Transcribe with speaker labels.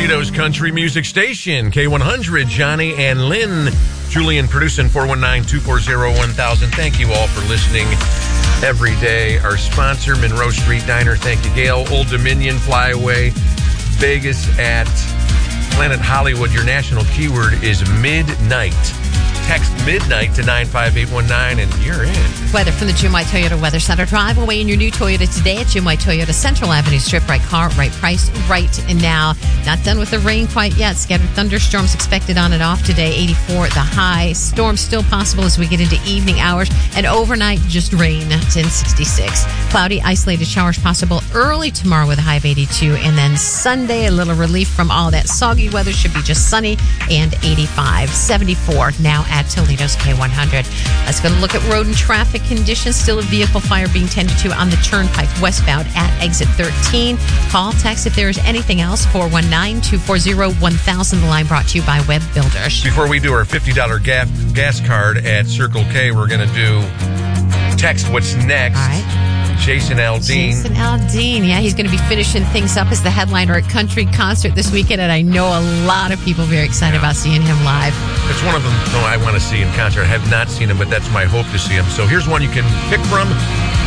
Speaker 1: Toledo's country music station, K100, Johnny and Lynn. Julian producing 419-240-1000. Thank you all for listening every day. Our sponsor, Monroe Street Diner. Thank you, Gail. Old Dominion, Flyaway, Vegas at Planet Hollywood. Your national keyword is midnight. Text midnight to 95819 and you're in.
Speaker 2: Weather from the Jim White Toyota Weather Center. Drive away in your new Toyota today at Jim White Toyota Central Avenue Strip. Right car, right price, right now. Not done with the rain quite yet. Scattered thunderstorms expected on and off today. 84 the high. Storms still possible as we get into evening hours. And overnight, just rain. It's in 66. Cloudy, isolated showers possible early tomorrow with a high of 82. And then Sunday, a little relief from all that soggy weather. Should be just sunny and 85. 74 now at Toledo's K100. Let's go to look at road and traffic conditions. Still a vehicle fire being tended to on the Turnpike westbound at exit 13. Call, text if there is anything else. 419-240-1000. The line brought to you by Web Builders.
Speaker 1: Before we do our $50 gas card at Circle K, we're going to do text what's next.
Speaker 2: All right.
Speaker 1: Jason Aldean.
Speaker 2: Jason Aldean, yeah, he's going to be finishing things up as the headliner at Country Concert this weekend, and I know a lot of people very excited about seeing him live.
Speaker 1: It's one of them. No, I want to see in concert. I have not seen him, but that's my hope to see him. So here's one you can pick from.